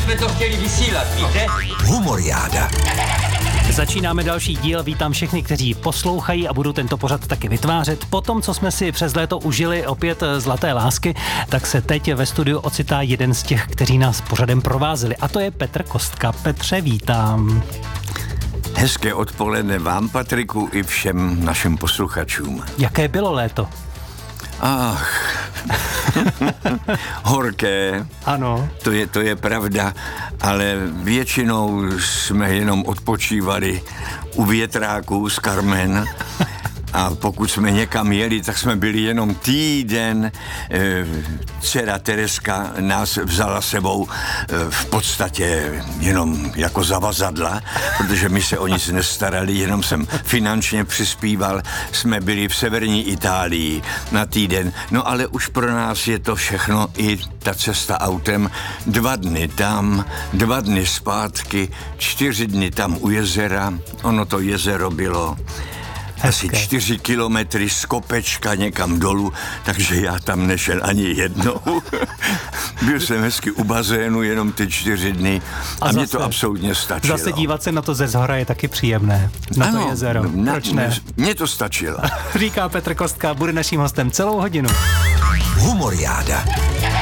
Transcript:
jsme to chtěli vysílat, víte? Humoriáda. Začínáme další díl, vítám všechny, kteří poslouchají a budou tento pořad taky vytvářet. Po tom, co jsme si přes léto užili opět zlaté lásky, tak se teď ve studiu ocitá jeden z těch, kteří nás pořadem provázeli, a to je Petr Kostka. Petře, vítám. Hezké odpoledne vám, Patriku, i všem našim posluchačům. Jaké bylo léto? Ach, horké. Ano. To je pravda, ale většinou jsme jenom odpočívali u větráků z Carmen. A pokud jsme někam jeli, tak jsme byli jenom týden. Dcera Tereska nás vzala sebou v podstatě jenom jako zavazadla, protože my se o nic nestarali, jenom jsem finančně přispíval. Jsme byli v severní Itálii na týden. No ale už pro nás je to všechno, i ta cesta autem. 2 dny tam, 2 dny zpátky, 4 dny tam u jezera. Ono to jezero bylo asi 4 kilometry z kopečka někam dolů, takže já tam nešel ani jednou. Byl jsem hezky u bazénu jenom ty 4 dny a mě to absolutně stačilo. Zase dívat se na to ze zhora je taky příjemné. Na to jezero. Proč ne? Mně to stačilo. Říká Petr Kostka, bude naším hostem celou hodinu. Humoriáda.